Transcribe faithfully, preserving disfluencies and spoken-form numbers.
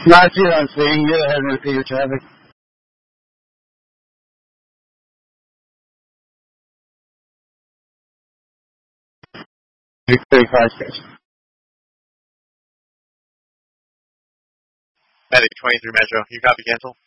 Not you, I'm seeing you. Go ahead and repeat your traffic. thirty-five station. Medic twenty-three Metro. You copy, cancel?